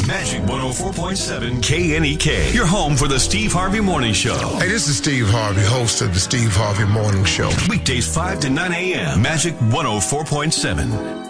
Magic 104.7 KNEK. Your home for the Steve Harvey Morning Show. Hey, this is Steve Harvey, host of the Steve Harvey Morning Show. Weekdays 5 to 9 a.m. Magic 104.7.